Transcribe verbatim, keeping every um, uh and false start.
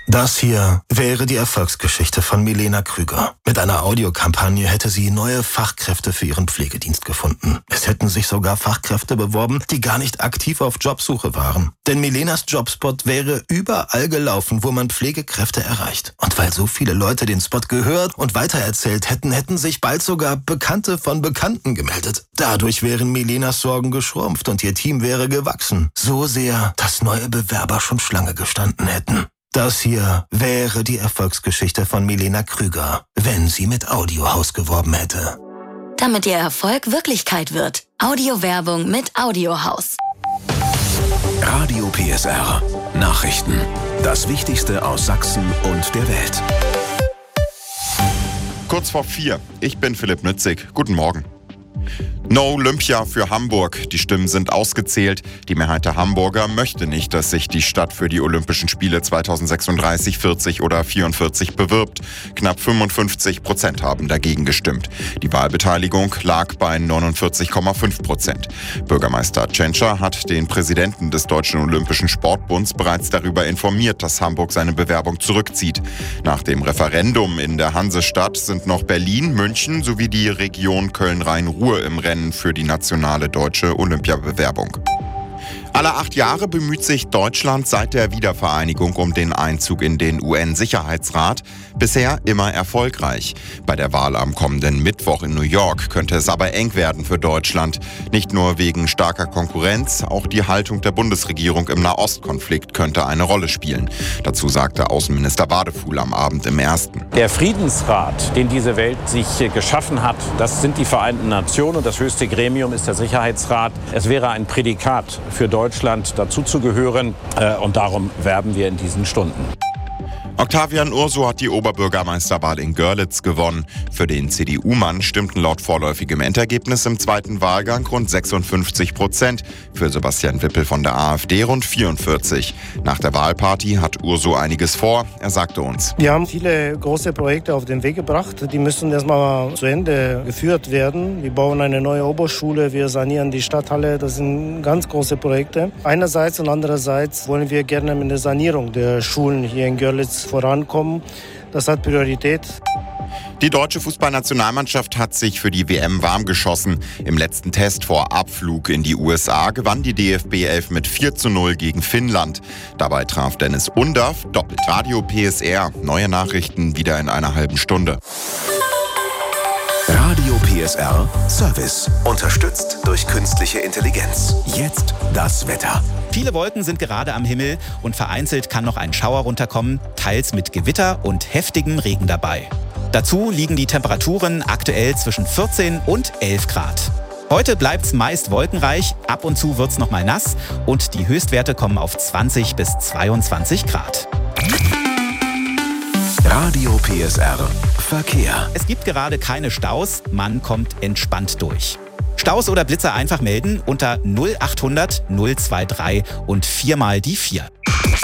Das hier wäre die Erfolgsgeschichte von Milena Krüger. Mit einer Audiokampagne hätte sie neue Fachkräfte für ihren Pflegedienst gefunden. Es hätten sich sogar Fachkräfte beworben, die gar nicht aktiv auf Jobsuche waren. Denn Milenas Jobspot wäre überall gelaufen, wo man Pflegekräfte erreicht. Und weil so viele Leute den Spot gehört und weitererzählt hätten, hätten sich bald sogar Bekannte von Bekannten gemeldet. Dadurch wären Milenas Sorgen geschrumpft und ihr Team wäre gewachsen. So sehr, dass neue Bewerber schon Schlange gestanden hätten. Das hier wäre die Erfolgsgeschichte von Milena Krüger, wenn sie mit Audiohaus geworben hätte. Damit ihr Erfolg Wirklichkeit wird. Audiowerbung mit Audiohaus. Radio P S R. Nachrichten. Das Wichtigste aus Sachsen und der Welt. Kurz vor vier. Ich bin Philipp Nützig. Guten Morgen. No Olympia für Hamburg. Die Stimmen sind ausgezählt. Die Mehrheit der Hamburger möchte nicht, dass sich die Stadt für die Olympischen Spiele zweitausendsechsunddreißig, vierzig oder vierundvierzig bewirbt. Knapp fünfundfünfzig Prozent haben dagegen gestimmt. Die Wahlbeteiligung lag bei neunundvierzig Komma fünf Prozent. Bürgermeister Tschentscher hat den Präsidenten des Deutschen Olympischen Sportbunds bereits darüber informiert, dass Hamburg seine Bewerbung zurückzieht. Nach dem Referendum in der Hansestadt sind noch Berlin, München sowie die Region Köln-Rhein-Ruhr im Rennen für die nationale deutsche Olympiabewerbung. Alle acht Jahre bemüht sich Deutschland seit der Wiedervereinigung um den Einzug in den U N-Sicherheitsrat. Bisher immer erfolgreich. Bei der Wahl am kommenden Mittwoch in New York könnte es aber eng werden für Deutschland. Nicht nur wegen starker Konkurrenz, auch die Haltung der Bundesregierung im Nahostkonflikt könnte eine Rolle spielen. Dazu sagte Außenminister Wadefuhl am Abend im Ersten. Der Friedensrat, den diese Welt sich geschaffen hat, das sind die Vereinten Nationen und das höchste Gremium ist der Sicherheitsrat. Es wäre ein Prädikat für Deutschland. Deutschland dazuzugehören äh, und darum werben wir in diesen Stunden. Octavian Urso hat die Oberbürgermeisterwahl in Görlitz gewonnen. Für den C D U-Mann stimmten laut vorläufigem Endergebnis im zweiten Wahlgang rund sechsundfünfzig Prozent. Für Sebastian Wippel von der AfD rund vierundvierzig. Nach der Wahlparty hat Urso einiges vor. Er sagte uns: Wir haben viele große Projekte auf den Weg gebracht. Die müssen erstmal zu Ende geführt werden. Wir bauen eine neue Oberschule, wir sanieren die Stadthalle. Das sind ganz große Projekte. Einerseits und andererseits wollen wir gerne mit der Sanierung der Schulen hier in Görlitz vorankommen. Das hat Priorität. Die deutsche Fußballnationalmannschaft hat sich für die W M warm geschossen. Im letzten Test vor Abflug in die U S A gewann die D F B elf mit vier zu null gegen Finnland. Dabei traf Dennis Undaff, doppelt Radio P S R. Neue Nachrichten wieder in einer halben Stunde. Radio P S R Service. Unterstützt durch künstliche Intelligenz. Jetzt das Wetter. Viele Wolken sind gerade am Himmel und vereinzelt kann noch ein Schauer runterkommen, teils mit Gewitter und heftigem Regen dabei. Dazu liegen die Temperaturen aktuell zwischen vierzehn und elf Grad. Heute bleibt's meist wolkenreich, ab und zu wird's noch mal nass und die Höchstwerte kommen auf zwanzig bis zweiundzwanzig Grad. Radio P S R Verkehr. Es gibt gerade keine Staus, man kommt entspannt durch. Staus oder Blitzer einfach melden unter null achthundert null drei drei und viermal die vier.